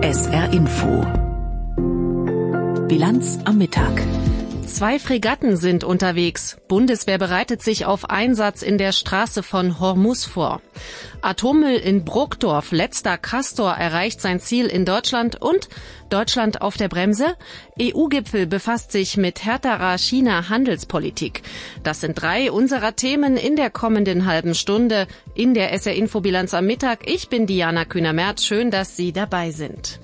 SR Info. Bilanz am Mittag. 2 Fregatten sind unterwegs. Bundeswehr bereitet sich auf Einsatz in der Straße von Hormuz vor. Atommüll in Brokdorf, letzter Castor, erreicht sein Ziel in Deutschland und Deutschland auf der Bremse. EU-Gipfel befasst sich mit härterer China-Handelspolitik. Das sind 3 unserer Themen in der kommenden halben Stunde in der SR Info Bilanz am Mittag. Ich bin Diana Kühner-Merz. Schön, dass Sie dabei sind.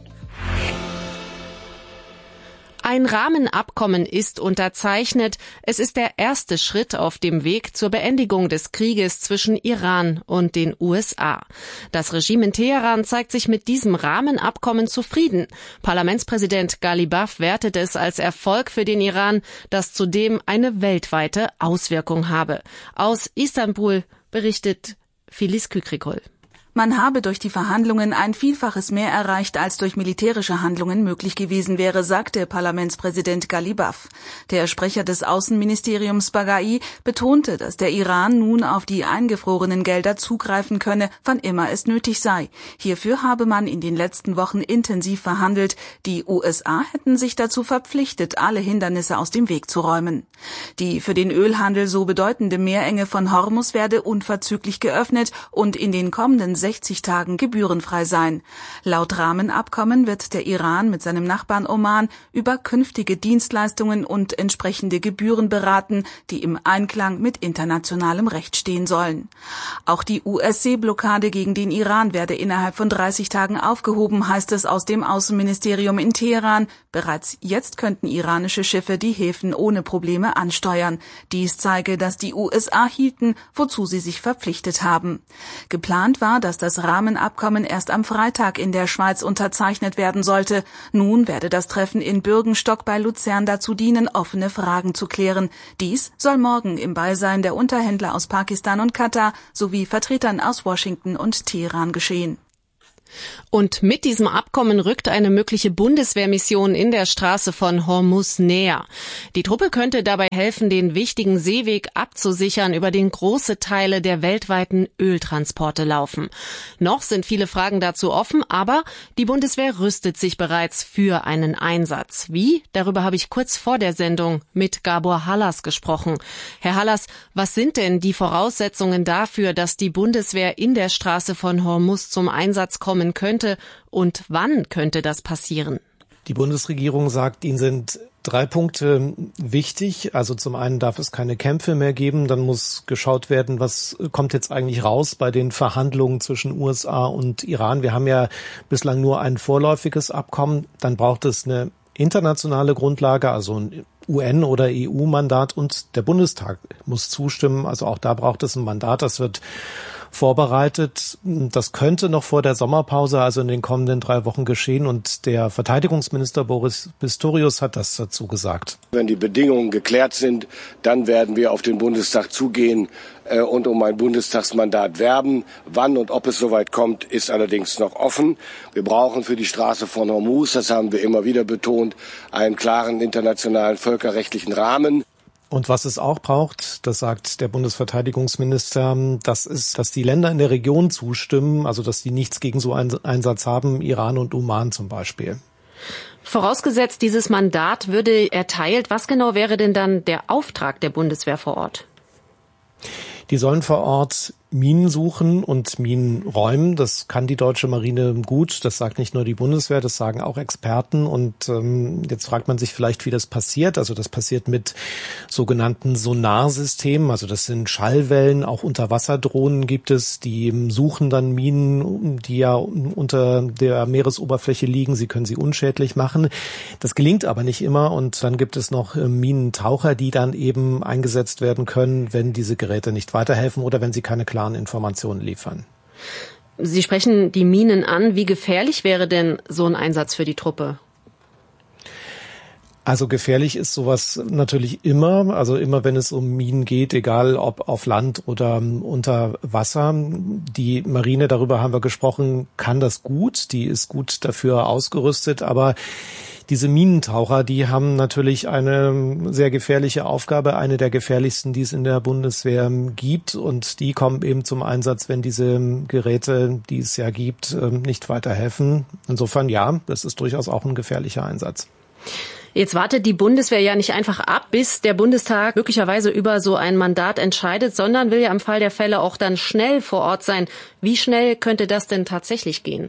Ein Rahmenabkommen ist unterzeichnet. Es ist der erste Schritt auf dem Weg zur Beendigung des Krieges zwischen Iran und den USA. Das Regime in Teheran zeigt sich mit diesem Rahmenabkommen zufrieden. Parlamentspräsident Ghalibaf wertet es als Erfolg für den Iran, das zudem eine weltweite Auswirkung habe. Aus Istanbul berichtet Filiz Kükrikol. Man habe durch die Verhandlungen ein Vielfaches mehr erreicht, als durch militärische Handlungen möglich gewesen wäre, sagte Parlamentspräsident Ghalibaf. Der Sprecher des Außenministeriums Baghai betonte, dass der Iran nun auf die eingefrorenen Gelder zugreifen könne, wann immer es nötig sei. Hierfür habe man in den letzten Wochen intensiv verhandelt. Die USA hätten sich dazu verpflichtet, alle Hindernisse aus dem Weg zu räumen. Die für den Ölhandel so bedeutende Meerenge von Hormuz werde unverzüglich geöffnet und in den kommenden 60 Tagen gebührenfrei sein. Laut Rahmenabkommen wird der Iran mit seinem Nachbarn Oman über künftige Dienstleistungen und entsprechende Gebühren beraten, die im Einklang mit internationalem Recht stehen sollen. Auch die US-Seeblockade gegen den Iran werde innerhalb von 30 Tagen aufgehoben, heißt es aus dem Außenministerium in Teheran. Bereits jetzt könnten iranische Schiffe die Häfen ohne Probleme ansteuern. Dies zeige, dass die USA hielten, wozu sie sich verpflichtet haben. Geplant war, dass das Rahmenabkommen erst am Freitag in der Schweiz unterzeichnet werden sollte. Nun werde das Treffen in Bürgenstock bei Luzern dazu dienen, offene Fragen zu klären. Dies soll morgen im Beisein der Unterhändler aus Pakistan und Katar sowie Vertretern aus Washington und Teheran geschehen. Und mit diesem Abkommen rückt eine mögliche Bundeswehrmission in der Straße von Hormuz näher. Die Truppe könnte dabei helfen, den wichtigen Seeweg abzusichern, über den große Teile der weltweiten Öltransporte laufen. Noch sind viele Fragen dazu offen, aber die Bundeswehr rüstet sich bereits für einen Einsatz. Wie? Darüber habe ich kurz vor der Sendung mit Gabor Hallas gesprochen. Herr Hallas, was sind denn die Voraussetzungen dafür, dass die Bundeswehr in der Straße von Hormuz zum Einsatz kommen könnte und wann könnte das passieren? Die Bundesregierung sagt, ihnen sind 3 Punkte wichtig. Also zum einen darf es keine Kämpfe mehr geben. Dann muss geschaut werden, was kommt jetzt eigentlich raus bei den Verhandlungen zwischen USA und Iran. Wir haben ja bislang nur ein vorläufiges Abkommen. Dann braucht es eine internationale Grundlage, also ein UN- oder EU-Mandat, und der Bundestag muss zustimmen. Also auch da braucht es ein Mandat. Das wird vorbereitet. Das könnte noch vor der Sommerpause, also in den kommenden 3 Wochen geschehen. Und der Verteidigungsminister Boris Pistorius hat das dazu gesagt. Wenn die Bedingungen geklärt sind, dann werden wir auf den Bundestag zugehen und um ein Bundestagsmandat werben. Wann und ob es soweit kommt, ist allerdings noch offen. Wir brauchen für die Straße von Hormuz, das haben wir immer wieder betont, einen klaren internationalen völkerrechtlichen Rahmen. Und was es auch braucht, das sagt der Bundesverteidigungsminister, das ist, dass die Länder in der Region zustimmen, also dass die nichts gegen so einen Einsatz haben, Iran und Oman zum Beispiel. Vorausgesetzt, dieses Mandat würde erteilt, was genau wäre denn dann der Auftrag der Bundeswehr vor Ort? Die sollen vor Ort Minen suchen und Minen räumen. Das kann die deutsche Marine gut. Das sagt nicht nur die Bundeswehr, das sagen auch Experten. Und jetzt fragt man sich vielleicht, wie das passiert. Also das passiert mit sogenannten Sonarsystemen. Also das sind Schallwellen. Auch Unterwasserdrohnen gibt es. Die suchen dann Minen, die ja unter der Meeresoberfläche liegen. Sie können sie unschädlich machen. Das gelingt aber nicht immer. Und dann gibt es noch Minentaucher, die dann eben eingesetzt werden können, wenn diese Geräte nicht weiterhelfen oder wenn sie keine klaren Informationen liefern. Sie sprechen die Minen an. Wie gefährlich wäre denn so ein Einsatz für die Truppe? Also gefährlich ist sowas natürlich immer, also immer wenn es um Minen geht, egal ob auf Land oder unter Wasser. Die Marine, darüber haben wir gesprochen, kann das gut, die ist gut dafür ausgerüstet, aber Diese Minentaucher, die haben natürlich eine sehr gefährliche Aufgabe, eine der gefährlichsten, die es in der Bundeswehr gibt. Und die kommen eben zum Einsatz, wenn diese Geräte, die es ja gibt, nicht weiterhelfen. Insofern ja, das ist durchaus auch ein gefährlicher Einsatz. Jetzt wartet die Bundeswehr ja nicht einfach ab, bis der Bundestag möglicherweise über so ein Mandat entscheidet, sondern will ja im Fall der Fälle auch dann schnell vor Ort sein. Wie schnell könnte das denn tatsächlich gehen?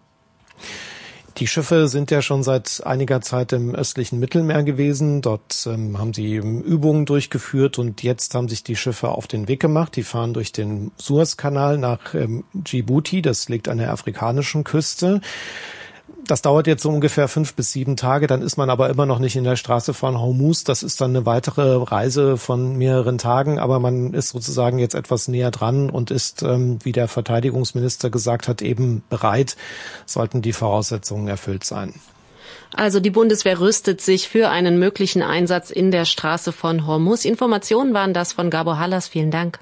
Die Schiffe sind ja schon seit einiger Zeit im östlichen Mittelmeer gewesen. Dort haben sie Übungen durchgeführt und jetzt haben sich die Schiffe auf den Weg gemacht. Die fahren durch den Suezkanal nach Djibouti. Das liegt an der afrikanischen Küste. Das dauert jetzt so ungefähr 5 bis 7 Tage, dann ist man aber immer noch nicht in der Straße von Hormuz. Das ist dann eine weitere Reise von mehreren Tagen, aber man ist sozusagen jetzt etwas näher dran und ist, wie der Verteidigungsminister gesagt hat, eben bereit, sollten die Voraussetzungen erfüllt sein. Also die Bundeswehr rüstet sich für einen möglichen Einsatz in der Straße von Hormuz. Informationen waren das von Gabor Hallas. Vielen Dank.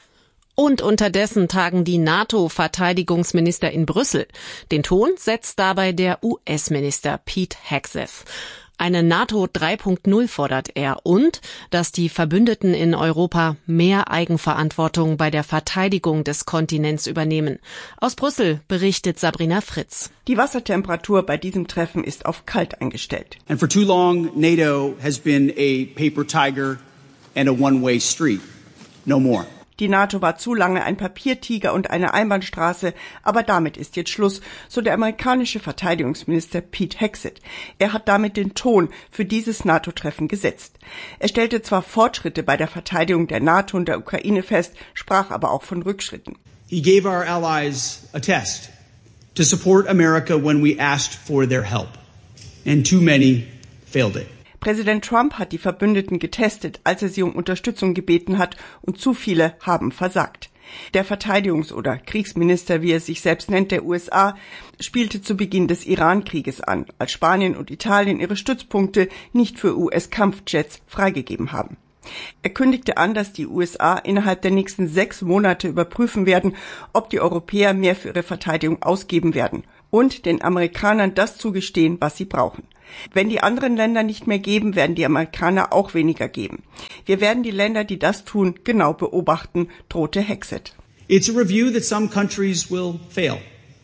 Und unterdessen tagen die NATO-Verteidigungsminister in Brüssel. Den Ton setzt dabei der US-Minister Pete Hegseth. Eine NATO 3.0 fordert er und, dass die Verbündeten in Europa mehr Eigenverantwortung bei der Verteidigung des Kontinents übernehmen. Aus Brüssel berichtet Sabrina Fritz. Die Wassertemperatur bei diesem Treffen ist auf kalt eingestellt. And for too long, NATO has been a paper tiger and a one-way street. No more. Die NATO war zu lange ein Papiertiger und eine Einbahnstraße, aber damit ist jetzt Schluss, so der amerikanische Verteidigungsminister Pete Hegseth. Er hat damit den Ton für dieses NATO-Treffen gesetzt. Er stellte zwar Fortschritte bei der Verteidigung der NATO und der Ukraine fest, sprach aber auch von Rückschritten. He gave our allies a test to support America when we asked for their help. And too many failed it. Präsident Trump hat die Verbündeten getestet, als er sie um Unterstützung gebeten hat, und zu viele haben versagt. Der Verteidigungs- oder Kriegsminister, wie er sich selbst nennt, der USA, spielte zu Beginn des Iran-Krieges an, als Spanien und Italien ihre Stützpunkte nicht für US-Kampfjets freigegeben haben. Er kündigte an, dass die USA innerhalb der nächsten 6 Monate überprüfen werden, ob die Europäer mehr für ihre Verteidigung ausgeben werden und den Amerikanern das zugestehen, was sie brauchen. Wenn die anderen Länder nicht mehr geben, werden die Amerikaner auch weniger geben. Wir werden die Länder, die das tun, genau beobachten, drohte Hegseth. It's a review that some countries will fail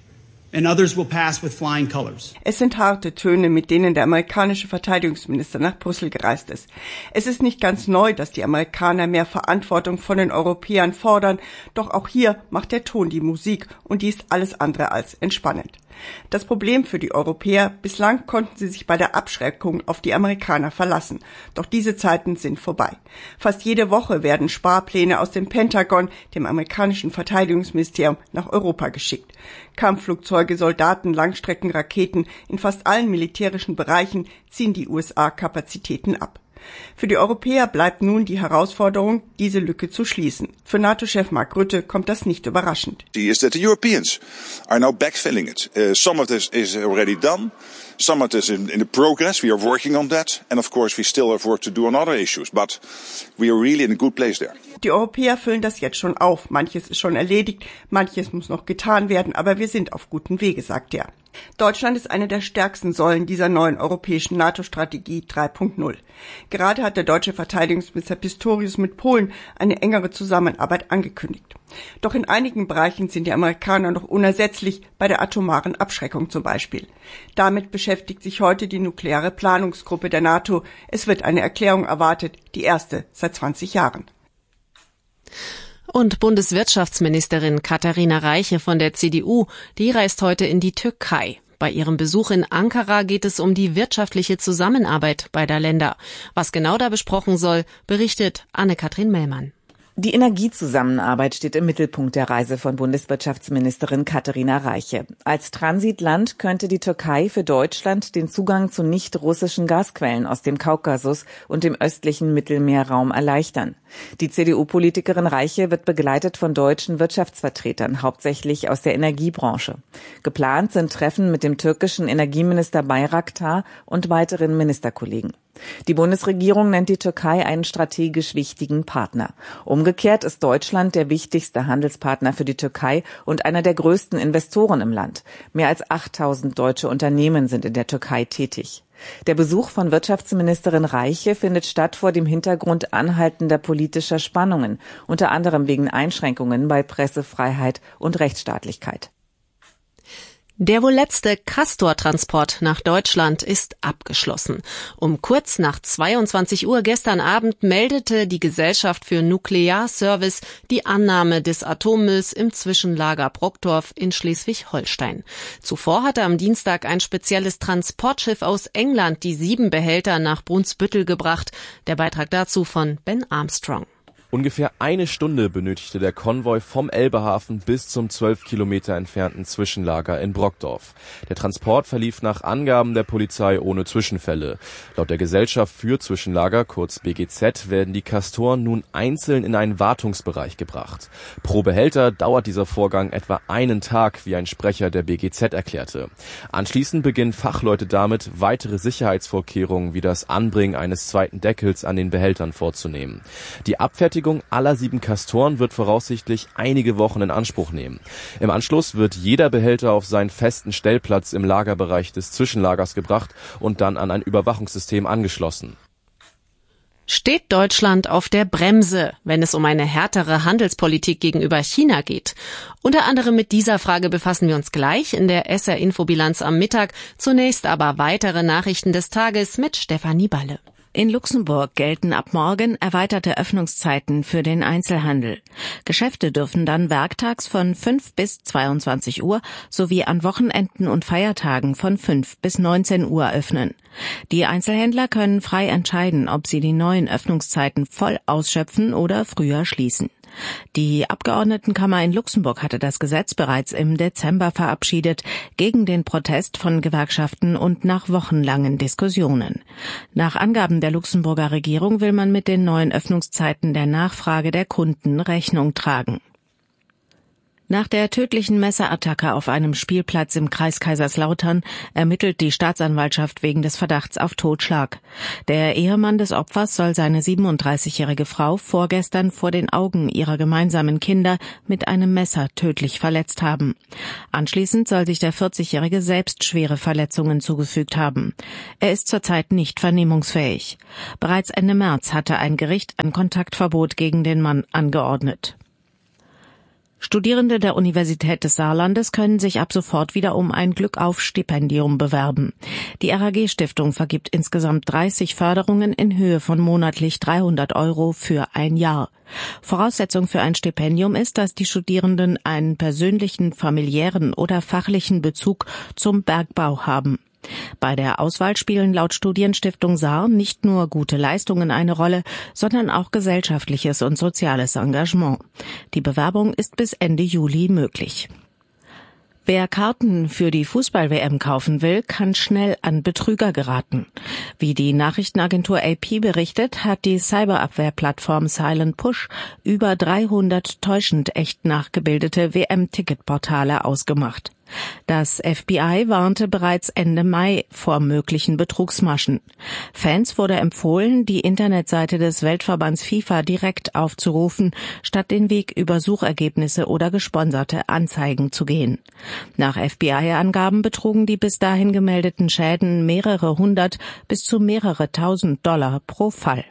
and others will pass with flying colors. Es sind harte Töne, mit denen der amerikanische Verteidigungsminister nach Brüssel gereist ist. Es ist nicht ganz neu, dass die Amerikaner mehr Verantwortung von den Europäern fordern, doch auch hier macht der Ton die Musik und die ist alles andere als entspannend. Das Problem für die Europäer: bislang konnten sie sich bei der Abschreckung auf die Amerikaner verlassen. Doch diese Zeiten sind vorbei. Fast jede Woche werden Sparpläne aus dem Pentagon, dem amerikanischen Verteidigungsministerium, nach Europa geschickt. Kampfflugzeuge, Soldaten, Langstreckenraketen, in fast allen militärischen Bereichen ziehen die USA Kapazitäten ab. Für die Europäer bleibt nun die Herausforderung, diese Lücke zu schließen. Für NATO-Chef Mark Rutte kommt das nicht überraschend. Is that the Europeans are now backfilling it. Some of this is already done. Some of this is in the progress. We are working on that. And of course we still have work to do on other issues. But we are really in a good place there. Die Europäer füllen das jetzt schon auf. Manches ist schon erledigt, manches muss noch getan werden, aber wir sind auf gutem Wege, sagt er. Deutschland ist eine der stärksten Säulen dieser neuen europäischen NATO-Strategie 3.0. Gerade hat der deutsche Verteidigungsminister Pistorius mit Polen eine engere Zusammenarbeit angekündigt. Doch in einigen Bereichen sind die Amerikaner noch unersetzlich, bei der atomaren Abschreckung zum Beispiel. Damit beschäftigt sich heute die nukleare Planungsgruppe der NATO. Es wird eine Erklärung erwartet, die erste seit 20 Jahren. Und Bundeswirtschaftsministerin Katharina Reiche von der CDU, die reist heute in die Türkei. Bei ihrem Besuch in Ankara geht es um die wirtschaftliche Zusammenarbeit beider Länder. Was genau da besprochen soll, berichtet Anne-Kathrin Mellmann. Die Energiezusammenarbeit steht im Mittelpunkt der Reise von Bundeswirtschaftsministerin Katharina Reiche. Als Transitland könnte die Türkei für Deutschland den Zugang zu nicht-russischen Gasquellen aus dem Kaukasus und dem östlichen Mittelmeerraum erleichtern. Die CDU-Politikerin Reiche wird begleitet von deutschen Wirtschaftsvertretern, hauptsächlich aus der Energiebranche. Geplant sind Treffen mit dem türkischen Energieminister Bayraktar und weiteren Ministerkollegen. Die Bundesregierung nennt die Türkei einen strategisch wichtigen Partner. Umgekehrt ist Deutschland der wichtigste Handelspartner für die Türkei und einer der größten Investoren im Land. Mehr als 8.000 deutsche Unternehmen sind in der Türkei tätig. Der Besuch von Wirtschaftsministerin Reiche findet statt vor dem Hintergrund anhaltender politischer Spannungen, unter anderem wegen Einschränkungen bei Pressefreiheit und Rechtsstaatlichkeit. Der wohl letzte Castor-Transport nach Deutschland ist abgeschlossen. Um kurz nach 22 Uhr gestern Abend meldete die Gesellschaft für Nuklearservice die Annahme des Atommülls im Zwischenlager Brockdorf in Schleswig-Holstein. Zuvor hatte am Dienstag ein spezielles Transportschiff aus England die 7 Behälter nach Brunsbüttel gebracht. Der Beitrag dazu von Ben Armstrong. Ungefähr eine Stunde benötigte der Konvoi vom Elbehafen bis zum 12 Kilometer entfernten Zwischenlager in Brockdorf. Der Transport verlief nach Angaben der Polizei ohne Zwischenfälle. Laut der Gesellschaft für Zwischenlager, kurz BGZ, werden die Castoren nun einzeln in einen Wartungsbereich gebracht. Pro Behälter dauert dieser Vorgang etwa einen Tag, wie ein Sprecher der BGZ erklärte. Anschließend beginnen Fachleute damit, weitere Sicherheitsvorkehrungen wie das Anbringen eines zweiten Deckels an den Behältern vorzunehmen. Die Abfertigung aller 7 Castoren wird voraussichtlich einige Wochen in Anspruch nehmen. Im Anschluss wird jeder Behälter auf seinen festen Stellplatz im Lagerbereich des Zwischenlagers gebracht und dann an ein Überwachungssystem angeschlossen. Steht Deutschland auf der Bremse, wenn es um eine härtere Handelspolitik gegenüber China geht? Unter anderem mit dieser Frage befassen wir uns gleich in der SR-Infobilanz am Mittag. Zunächst aber weitere Nachrichten des Tages mit Stefanie Balle. In Luxemburg gelten ab morgen erweiterte Öffnungszeiten für den Einzelhandel. Geschäfte dürfen dann werktags von 5 bis 22 Uhr sowie an Wochenenden und Feiertagen von 5 bis 19 Uhr öffnen. Die Einzelhändler können frei entscheiden, ob sie die neuen Öffnungszeiten voll ausschöpfen oder früher schließen. Die Abgeordnetenkammer in Luxemburg hatte das Gesetz bereits im Dezember verabschiedet, gegen den Protest von Gewerkschaften und nach wochenlangen Diskussionen. Nach Angaben der Luxemburger Regierung will man mit den neuen Öffnungszeiten der Nachfrage der Kunden Rechnung tragen. Nach der tödlichen Messerattacke auf einem Spielplatz im Kreis Kaiserslautern ermittelt die Staatsanwaltschaft wegen des Verdachts auf Totschlag. Der Ehemann des Opfers soll seine 37-jährige Frau vorgestern vor den Augen ihrer gemeinsamen Kinder mit einem Messer tödlich verletzt haben. Anschließend soll sich der 40-jährige selbst schwere Verletzungen zugefügt haben. Er ist zurzeit nicht vernehmungsfähig. Bereits Ende März hatte ein Gericht ein Kontaktverbot gegen den Mann angeordnet. Studierende der Universität des Saarlandes können sich ab sofort wieder um ein Glückauf-Stipendium bewerben. Die RAG-Stiftung vergibt insgesamt 30 Förderungen in Höhe von monatlich 300 € für ein Jahr. Voraussetzung für ein Stipendium ist, dass die Studierenden einen persönlichen, familiären oder fachlichen Bezug zum Bergbau haben. Bei der Auswahl spielen laut Studienstiftung Saar nicht nur gute Leistungen eine Rolle, sondern auch gesellschaftliches und soziales Engagement. Die Bewerbung ist bis Ende Juli möglich. Wer Karten für die Fußball-WM kaufen will, kann schnell an Betrüger geraten. Wie die Nachrichtenagentur AP berichtet, hat die Cyberabwehrplattform Silent Push über 300 täuschend echt nachgebildete WM-Ticketportale ausgemacht. Das FBI warnte bereits Ende Mai vor möglichen Betrugsmaschen. Fans wurde empfohlen, die Internetseite des Weltverbands FIFA direkt aufzurufen, statt den Weg über Suchergebnisse oder gesponserte Anzeigen zu gehen. Nach FBI-Angaben betrugen die bis dahin gemeldeten Schäden mehrere hundert bis zu mehrere tausend $ pro Fall.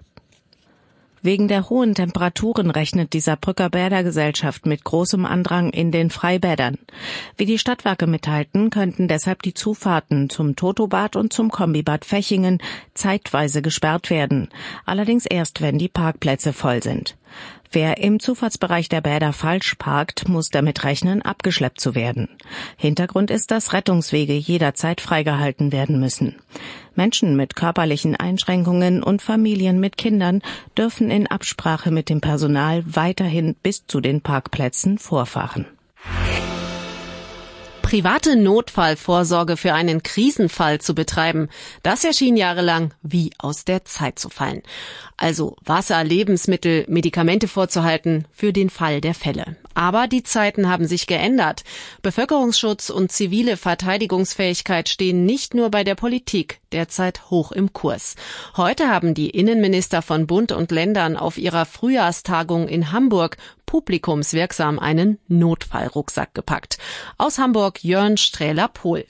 Wegen der hohen Temperaturen rechnet die Saarbrücker Bädergesellschaft mit großem Andrang in den Freibädern. Wie die Stadtwerke mitteilten, könnten deshalb die Zufahrten zum Totobad und zum Kombibad Fechingen zeitweise gesperrt werden. Allerdings erst, wenn die Parkplätze voll sind. Wer im Zufahrtsbereich der Bäder falsch parkt, muss damit rechnen, abgeschleppt zu werden. Hintergrund ist, dass Rettungswege jederzeit freigehalten werden müssen. Menschen mit körperlichen Einschränkungen und Familien mit Kindern dürfen in Absprache mit dem Personal weiterhin bis zu den Parkplätzen vorfahren. Private Notfallvorsorge für einen Krisenfall zu betreiben, das erschien jahrelang wie aus der Zeit zu fallen. Also Wasser, Lebensmittel, Medikamente vorzuhalten für den Fall der Fälle. Aber die Zeiten haben sich geändert. Bevölkerungsschutz und zivile Verteidigungsfähigkeit stehen nicht nur bei der Politik derzeit hoch im Kurs. Heute haben die Innenminister von Bund und Ländern auf ihrer Frühjahrstagung in Hamburg publikumswirksam einen Notfallrucksack gepackt. Aus Hamburg Jörn Strähler-Pohl.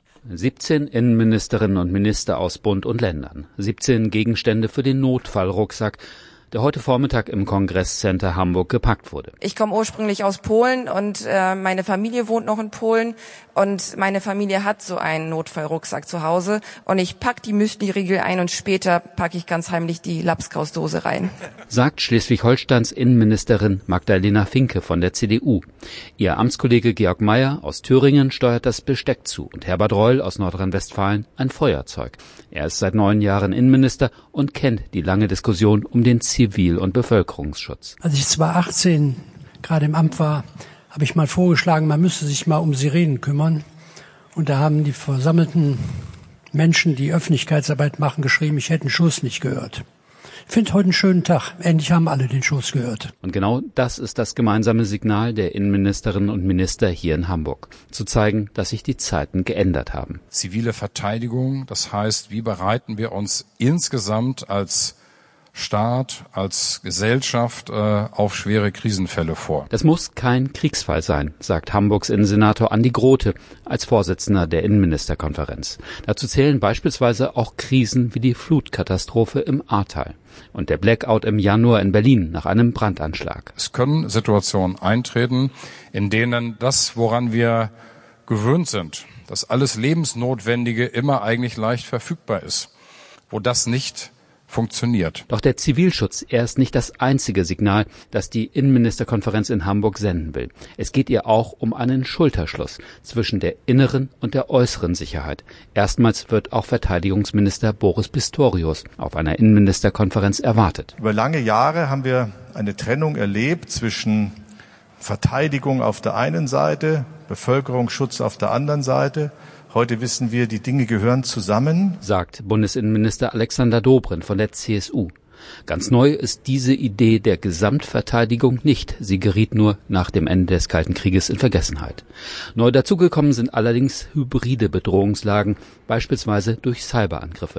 17 Innenministerinnen und Minister aus Bund und Ländern. 17 Gegenstände für den Notfallrucksack, der heute Vormittag im Kongresscenter Hamburg gepackt wurde. Ich komme ursprünglich aus Polen und meine Familie wohnt noch in Polen und meine Familie hat so einen Notfallrucksack zu Hause und ich pack die Müsli-Riegel ein und später packe ich ganz heimlich die Lapskausdose rein. Sagt Schleswig-Holsteins Innenministerin Magdalena Finke von der CDU. Ihr Amtskollege Georg Mayer aus Thüringen steuert das Besteck zu und Herbert Reul aus Nordrhein-Westfalen ein Feuerzeug. Er ist seit 9 Jahren Innenminister und kennt die lange Diskussion um den Zivil- und Bevölkerungsschutz. Als ich 2018 gerade im Amt war, habe ich mal vorgeschlagen, man müsste sich mal um Sirenen kümmern. Und da haben die versammelten Menschen, die Öffentlichkeitsarbeit machen, geschrieben, ich hätte den Schuss nicht gehört. Ich finde heute einen schönen Tag. Endlich haben alle den Schuss gehört. Und genau das ist das gemeinsame Signal der Innenministerinnen und Minister hier in Hamburg. Zu zeigen, dass sich die Zeiten geändert haben. Zivile Verteidigung, das heißt, wie bereiten wir uns insgesamt als Staat, als Gesellschaft auf schwere Krisenfälle vor. Das muss kein Kriegsfall sein, sagt Hamburgs Innensenator Andi Grote als Vorsitzender der Innenministerkonferenz. Dazu zählen beispielsweise auch Krisen wie die Flutkatastrophe im Ahrtal und der Blackout im Januar in Berlin nach einem Brandanschlag. Es können Situationen eintreten, in denen das, woran wir gewöhnt sind, dass alles Lebensnotwendige immer eigentlich leicht verfügbar ist, wo das nicht funktioniert. Doch der Zivilschutz, er ist nicht das einzige Signal, das die Innenministerkonferenz in Hamburg senden will. Es geht ihr auch um einen Schulterschluss zwischen der inneren und der äußeren Sicherheit. Erstmals wird auch Verteidigungsminister Boris Pistorius auf einer Innenministerkonferenz erwartet. Über lange Jahre haben wir eine Trennung erlebt zwischen Verteidigung auf der einen Seite, Bevölkerungsschutz auf der anderen Seite. Heute wissen wir, die Dinge gehören zusammen, sagt Bundesinnenminister Alexander Dobrindt von der CSU. Ganz neu ist diese Idee der Gesamtverteidigung nicht. Sie geriet nur nach dem Ende des Kalten Krieges in Vergessenheit. Neu dazugekommen sind allerdings hybride Bedrohungslagen, beispielsweise durch Cyberangriffe.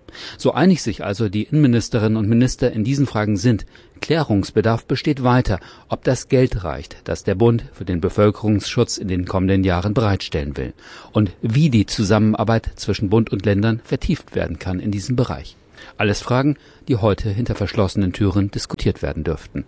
So einig sich also die Innenministerinnen und Minister in diesen Fragen sind, Klärungsbedarf besteht weiter, ob das Geld reicht, das der Bund für den Bevölkerungsschutz in den kommenden Jahren bereitstellen will und wie die Zusammenarbeit zwischen Bund und Ländern vertieft werden kann in diesem Bereich. Alles Fragen, die heute hinter verschlossenen Türen diskutiert werden dürften.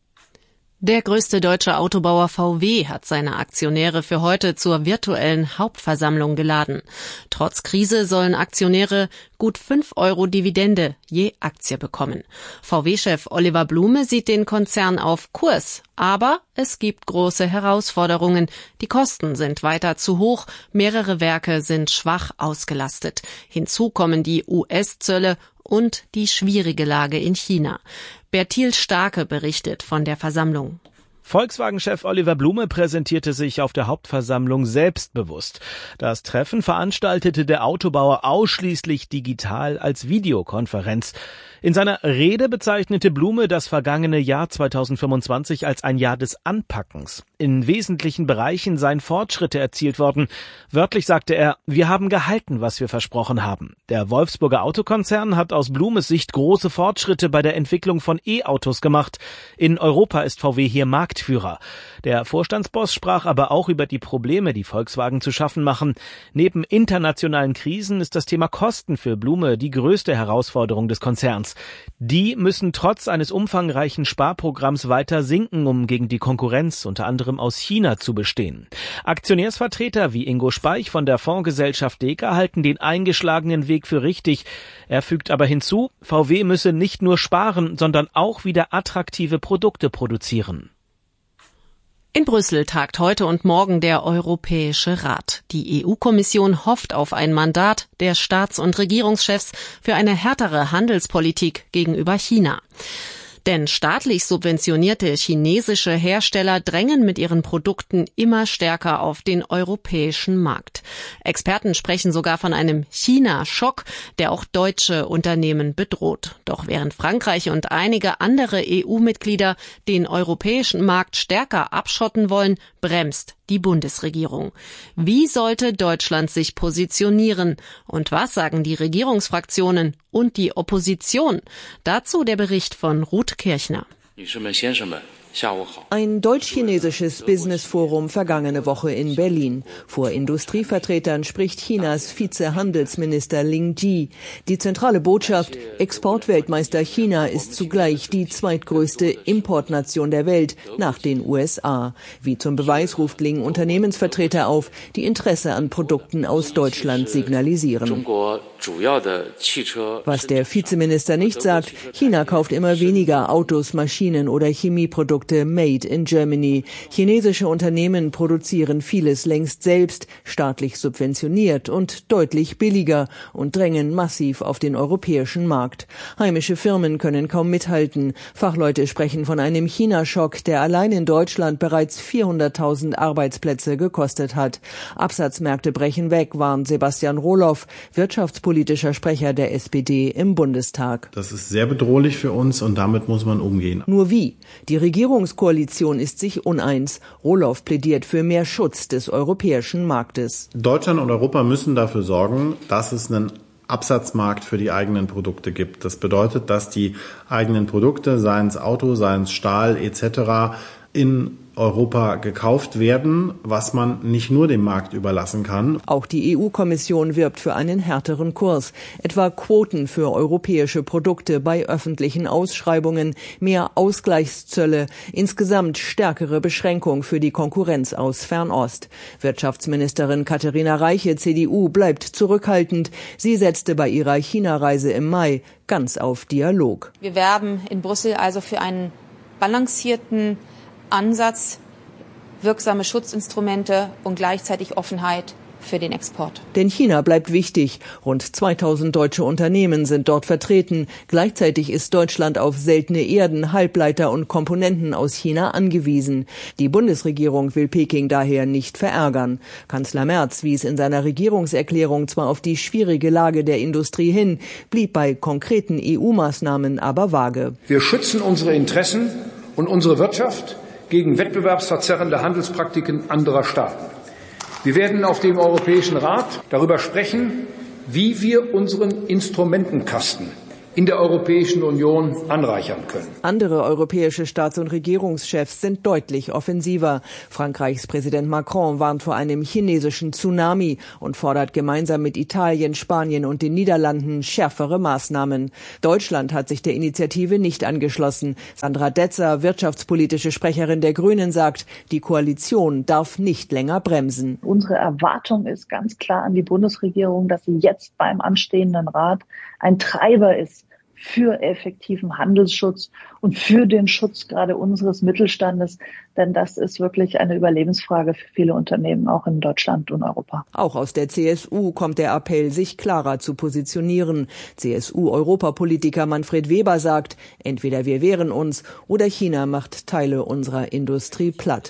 Der größte deutsche Autobauer VW hat seine Aktionäre für heute zur virtuellen Hauptversammlung geladen. Trotz Krise sollen Aktionäre gut 5 € Dividende je Aktie bekommen. VW-Chef Oliver Blume sieht den Konzern auf Kurs, aber es gibt große Herausforderungen. Die Kosten sind weiter zu hoch, mehrere Werke sind schwach ausgelastet. Hinzu kommen die US-Zölle und die schwierige Lage in China. Bertil Starke berichtet von der Versammlung. Volkswagen-Chef Oliver Blume präsentierte sich auf der Hauptversammlung selbstbewusst. Das Treffen veranstaltete der Autobauer ausschließlich digital als Videokonferenz. In seiner Rede bezeichnete Blume das vergangene Jahr 2025 als ein Jahr des Anpackens. In wesentlichen Bereichen seien Fortschritte erzielt worden. Wörtlich sagte er, wir haben gehalten, was wir versprochen haben. Der Wolfsburger Autokonzern hat aus Blumes Sicht große Fortschritte bei der Entwicklung von E-Autos gemacht. In Europa ist VW hier Marktführer. Der Vorstandsboss sprach aber auch über die Probleme, die Volkswagen zu schaffen machen. Neben internationalen Krisen ist das Thema Kosten für Blume die größte Herausforderung des Konzerns. Die müssen trotz eines umfangreichen Sparprogramms weiter sinken, um gegen die Konkurrenz unter anderem aus China zu bestehen. Aktionärsvertreter wie Ingo Speich von der Fondsgesellschaft Deka halten den eingeschlagenen Weg für richtig. Er fügt aber hinzu, VW müsse nicht nur sparen, sondern auch wieder attraktive Produkte produzieren. In Brüssel tagt heute und morgen der Europäische Rat. Die EU-Kommission hofft auf ein Mandat der Staats- und Regierungschefs für eine härtere Handelspolitik gegenüber China. Denn staatlich subventionierte chinesische Hersteller drängen mit ihren Produkten immer stärker auf den europäischen Markt. Experten sprechen sogar von einem China-Schock, der auch deutsche Unternehmen bedroht. Doch während Frankreich und einige andere EU-Mitglieder den europäischen Markt stärker abschotten wollen, bremst die Bundesregierung. Wie sollte Deutschland sich positionieren? Und was sagen die Regierungsfraktionen und die Opposition? Dazu der Bericht von Ruth Kirchner. Ein deutsch-chinesisches Business-Forum vergangene Woche in Berlin. Vor Industrievertretern spricht Chinas Vizehandelsminister Ling Ji. Die zentrale Botschaft: Exportweltmeister China ist zugleich die zweitgrößte Importnation der Welt nach den USA. Wie zum Beweis ruft Ling Unternehmensvertreter auf, die Interesse an Produkten aus Deutschland signalisieren. Was der Vizeminister nicht sagt: China kauft immer weniger Autos, Maschinen oder Chemieprodukte made in Germany. Chinesische Unternehmen produzieren vieles längst selbst, staatlich subventioniert und deutlich billiger und drängen massiv auf den europäischen Markt. Heimische Firmen können kaum mithalten. Fachleute sprechen von einem China-Schock, der allein in Deutschland bereits 400.000 Arbeitsplätze gekostet hat. Absatzmärkte brechen weg, warnt Sebastian Rohloff, wirtschaftspolitischer Sprecher der SPD im Bundestag. Das ist sehr bedrohlich für uns und damit muss man umgehen. Nur wie? Die Regierungskoalition ist sich uneins. Rohloff plädiert für mehr Schutz des europäischen Marktes. Deutschland und Europa müssen dafür sorgen, dass es einen Absatzmarkt für die eigenen Produkte gibt. Das bedeutet, dass die eigenen Produkte, seien es Auto, seien es Stahl etc., in Europa gekauft werden, was man nicht nur dem Markt überlassen kann. Auch die EU-Kommission wirbt für einen härteren Kurs, etwa Quoten für europäische Produkte bei öffentlichen Ausschreibungen, mehr Ausgleichszölle, insgesamt stärkere Beschränkung für die Konkurrenz aus Fernost. Wirtschaftsministerin Katharina Reiche, CDU, bleibt zurückhaltend. Sie setzte bei ihrer China-Reise im Mai ganz auf Dialog. Wir werben in Brüssel also für einen balancierten Ansatz, wirksame Schutzinstrumente und gleichzeitig Offenheit für den Export. Denn China bleibt wichtig. Rund 2000 deutsche Unternehmen sind dort vertreten. Gleichzeitig ist Deutschland auf seltene Erden, Halbleiter und Komponenten aus China angewiesen. Die Bundesregierung will Peking daher nicht verärgern. Kanzler Merz wies in seiner Regierungserklärung zwar auf die schwierige Lage der Industrie hin, blieb bei konkreten EU-Maßnahmen aber vage. Wir schützen unsere Interessen und unsere Wirtschaft gegen wettbewerbsverzerrende Handelspraktiken anderer Staaten. Wir werden auf dem Europäischen Rat darüber sprechen, wie wir unseren Instrumentenkasten in der Europäischen Union anreichern können. Andere europäische Staats- und Regierungschefs sind deutlich offensiver. Frankreichs Präsident Macron warnt vor einem chinesischen Tsunami und fordert gemeinsam mit Italien, Spanien und den Niederlanden schärfere Maßnahmen. Deutschland hat sich der Initiative nicht angeschlossen. Sandra Detzer, wirtschaftspolitische Sprecherin der Grünen, sagt, die Koalition darf nicht länger bremsen. Unsere Erwartung ist ganz klar an die Bundesregierung, dass sie jetzt beim anstehenden Rat ein Treiber ist für effektiven Handelsschutz und für den Schutz gerade unseres Mittelstandes, denn das ist wirklich eine Überlebensfrage für viele Unternehmen, auch in Deutschland und Europa. Auch aus der CSU kommt der Appell, sich klarer zu positionieren. CSU-Europapolitiker Manfred Weber sagt, entweder wir wehren uns oder China macht Teile unserer Industrie platt.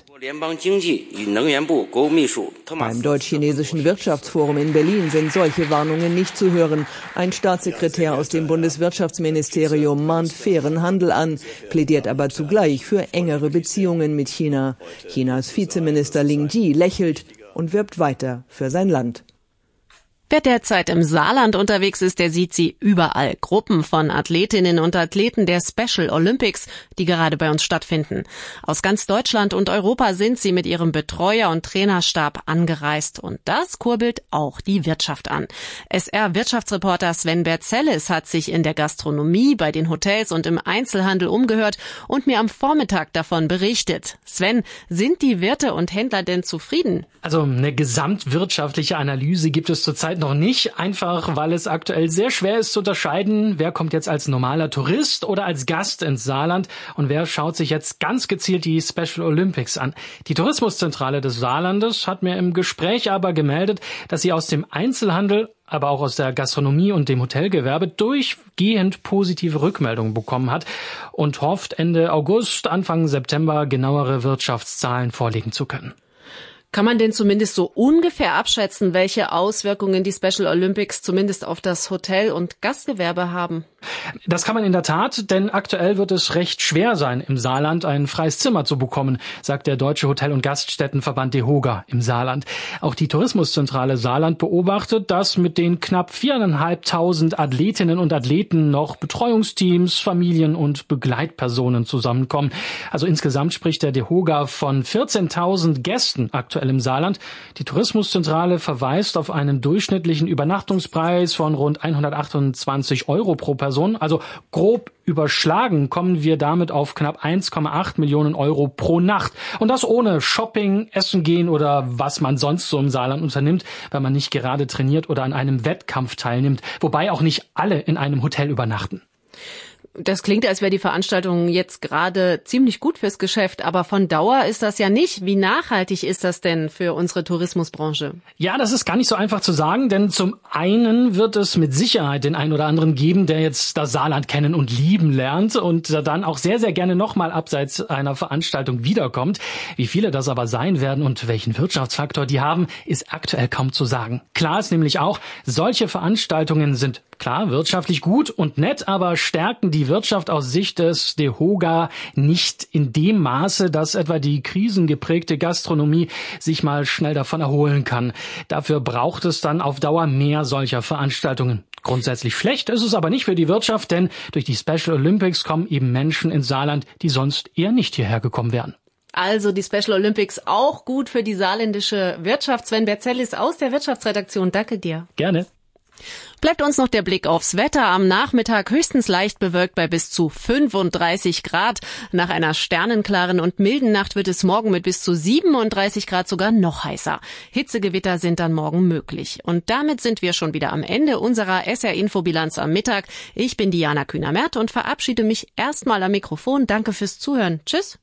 Beim Deutsch-Chinesischen Wirtschaftsforum in Berlin sind solche Warnungen nicht zu hören. Ein Staatssekretär aus dem Bundeswirtschaftsministerium mahnt fairen Handel an, plädiert aber zugleich für engere Beziehungen mit China. Chinas Vizeminister Ling Ji lächelt und wirbt weiter für sein Land. Wer derzeit im Saarland unterwegs ist, der sieht sie überall. Gruppen von Athletinnen und Athleten der Special Olympics, die gerade bei uns stattfinden. Aus ganz Deutschland und Europa sind sie mit ihrem Betreuer und Trainerstab angereist. Und das kurbelt auch die Wirtschaft an. SR-Wirtschaftsreporter Sven Berzellis hat sich in der Gastronomie, bei den Hotels und im Einzelhandel umgehört und mir am Vormittag davon berichtet. Sven, sind die Wirte und Händler denn zufrieden? Also eine gesamtwirtschaftliche Analyse gibt es zurzeit derzeit noch nicht, einfach weil es aktuell sehr schwer ist zu unterscheiden, wer kommt jetzt als normaler Tourist oder als Gast ins Saarland und wer schaut sich jetzt ganz gezielt die Special Olympics an. Die Tourismuszentrale des Saarlandes hat mir im Gespräch aber gemeldet, dass sie aus dem Einzelhandel, aber auch aus der Gastronomie und dem Hotelgewerbe durchgehend positive Rückmeldungen bekommen hat und hofft, Ende August, Anfang September genauere Wirtschaftszahlen vorlegen zu können. Kann man denn zumindest so ungefähr abschätzen, welche Auswirkungen die Special Olympics zumindest auf das Hotel- und Gastgewerbe haben? Das kann man in der Tat, denn aktuell wird es recht schwer sein, im Saarland ein freies Zimmer zu bekommen, sagt der Deutsche Hotel- und Gaststättenverband DEHOGA im Saarland. Auch die Tourismuszentrale Saarland beobachtet, dass mit den knapp 4.500 Athletinnen und Athleten noch Betreuungsteams, Familien und Begleitpersonen zusammenkommen. Also insgesamt spricht der DEHOGA von 14.000 Gästen aktuell im Saarland. Die Tourismuszentrale verweist auf einen durchschnittlichen Übernachtungspreis von rund 128 € pro Person. Also grob überschlagen kommen wir damit auf knapp 1,8 Millionen € pro Nacht. Und das ohne Shopping, Essen gehen oder was man sonst so im Saarland unternimmt, weil man nicht gerade trainiert oder an einem Wettkampf teilnimmt. Wobei auch nicht alle in einem Hotel übernachten. Das klingt, als wäre die Veranstaltung jetzt gerade ziemlich gut fürs Geschäft, aber von Dauer ist das ja nicht. Wie nachhaltig ist das denn für unsere Tourismusbranche? Ja, das ist gar nicht so einfach zu sagen, denn zum einen wird es mit Sicherheit den einen oder anderen geben, der jetzt das Saarland kennen und lieben lernt und dann auch sehr, sehr gerne nochmal abseits einer Veranstaltung wiederkommt. Wie viele das aber sein werden und welchen Wirtschaftsfaktor die haben, ist aktuell kaum zu sagen. Klar ist nämlich auch, solche Veranstaltungen sind klar wirtschaftlich gut und nett, aber stärken die Wirtschaft aus Sicht des DEHOGA nicht in dem Maße, dass etwa die krisengeprägte Gastronomie sich mal schnell davon erholen kann. Dafür braucht es dann auf Dauer mehr solcher Veranstaltungen. Grundsätzlich schlecht ist es aber nicht für die Wirtschaft, denn durch die Special Olympics kommen eben Menschen ins Saarland, die sonst eher nicht hierher gekommen wären. Also die Special Olympics auch gut für die saarländische Wirtschaft. Sven Berzellis aus der Wirtschaftsredaktion, danke dir. Gerne. Bleibt uns noch der Blick aufs Wetter. Am Nachmittag höchstens leicht bewölkt bei bis zu 35 Grad. Nach einer sternenklaren und milden Nacht wird es morgen mit bis zu 37 Grad sogar noch heißer. Hitzegewitter sind dann morgen möglich. Und damit sind wir schon wieder am Ende unserer SR-Info-Bilanz am Mittag. Ich bin Diana Kühner-Merth und verabschiede mich erstmal am Mikrofon. Danke fürs Zuhören. Tschüss.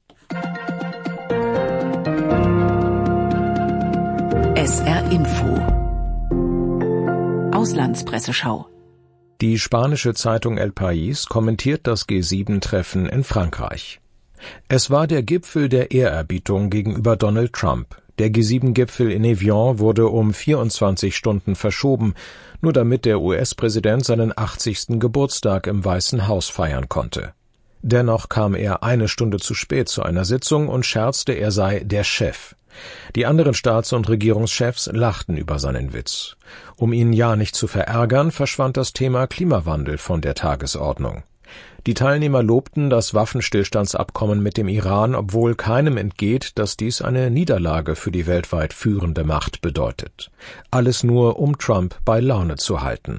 SR-Info Auslandspresseschau. Die spanische Zeitung El País kommentiert das G7-Treffen in Frankreich. Es war der Gipfel der Ehrerbietung gegenüber Donald Trump. Der G7-Gipfel in Evian wurde um 24 Stunden verschoben, nur damit der US-Präsident seinen 80. Geburtstag im Weißen Haus feiern konnte. Dennoch kam er eine Stunde zu spät zu einer Sitzung und scherzte, er sei der Chef. Die anderen Staats- und Regierungschefs lachten über seinen Witz. Um ihn ja nicht zu verärgern, verschwand das Thema Klimawandel von der Tagesordnung. Die Teilnehmer lobten das Waffenstillstandsabkommen mit dem Iran, obwohl keinem entgeht, dass dies eine Niederlage für die weltweit führende Macht bedeutet. Alles nur, um Trump bei Laune zu halten.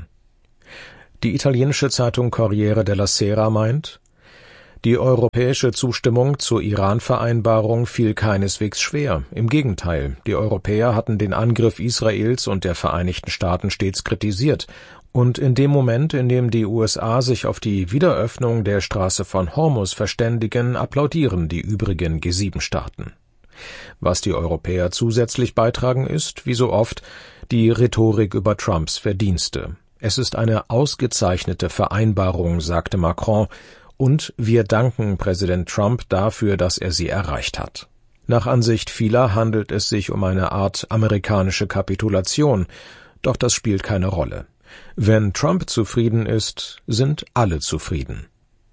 Die italienische Zeitung Corriere della Sera meint: Die europäische Zustimmung zur Iran-Vereinbarung fiel keineswegs schwer. Im Gegenteil, die Europäer hatten den Angriff Israels und der Vereinigten Staaten stets kritisiert. Und in dem Moment, in dem die USA sich auf die Wiederöffnung der Straße von Hormuz verständigen, applaudieren die übrigen G7-Staaten. Was die Europäer zusätzlich beitragen, ist, wie so oft, die Rhetorik über Trumps Verdienste. Es ist eine ausgezeichnete Vereinbarung, sagte Macron, und wir danken Präsident Trump dafür, dass er sie erreicht hat. Nach Ansicht vieler handelt es sich um eine Art amerikanische Kapitulation, doch das spielt keine Rolle. Wenn Trump zufrieden ist, sind alle zufrieden.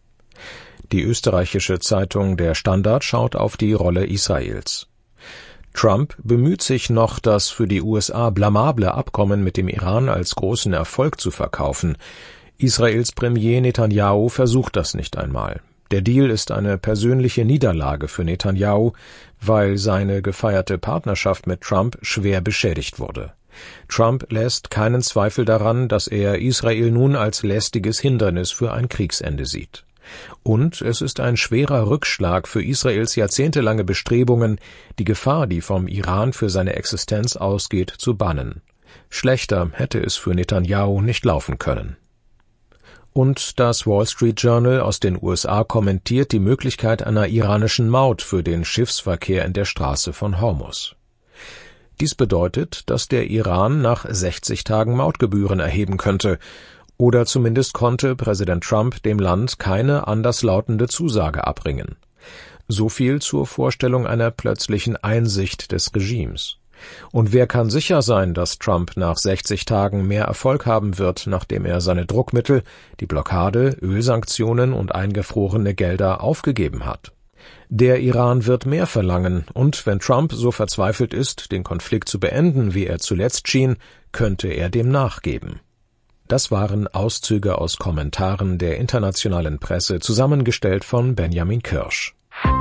Die österreichische Zeitung Der Standard schaut auf die Rolle Israels. Trump bemüht sich noch, das für die USA blamable Abkommen mit dem Iran als großen Erfolg zu verkaufen. Israels Premier Netanyahu versucht das nicht einmal. Der Deal ist eine persönliche Niederlage für Netanyahu, weil seine gefeierte Partnerschaft mit Trump schwer beschädigt wurde. Trump lässt keinen Zweifel daran, dass er Israel nun als lästiges Hindernis für ein Kriegsende sieht. Und es ist ein schwerer Rückschlag für Israels jahrzehntelange Bestrebungen, die Gefahr, die vom Iran für seine Existenz ausgeht, zu bannen. Schlechter hätte es für Netanyahu nicht laufen können. Und das Wall Street Journal aus den USA kommentiert die Möglichkeit einer iranischen Maut für den Schiffsverkehr in der Straße von Hormuz. Dies bedeutet, dass der Iran nach 60 Tagen Mautgebühren erheben könnte, oder zumindest konnte Präsident Trump dem Land keine anderslautende Zusage abbringen. So viel zur Vorstellung einer plötzlichen Einsicht des Regimes. Und wer kann sicher sein, dass Trump nach 60 Tagen mehr Erfolg haben wird, nachdem er seine Druckmittel, die Blockade, Ölsanktionen und eingefrorene Gelder aufgegeben hat? Der Iran wird mehr verlangen, und wenn Trump so verzweifelt ist, den Konflikt zu beenden, wie er zuletzt schien, könnte er dem nachgeben. Das waren Auszüge aus Kommentaren der internationalen Presse, zusammengestellt von Benjamin Kirsch.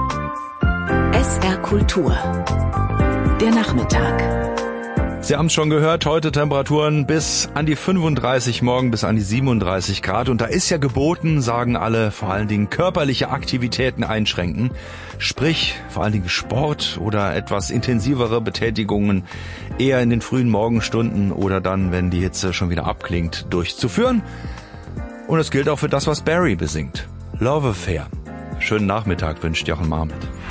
SR Kultur. Der Nachmittag. Sie haben es schon gehört, heute Temperaturen bis an die 35, morgen bis an die 37 Grad. Und da ist ja geboten, sagen alle, vor allen Dingen körperliche Aktivitäten einschränken. Sprich, vor allen Dingen Sport oder etwas intensivere Betätigungen eher in den frühen Morgenstunden oder dann, wenn die Hitze schon wieder abklingt, durchzuführen. Und es gilt auch für das, was Barry besingt. Love Affair. Schönen Nachmittag wünscht Jochen Marmit.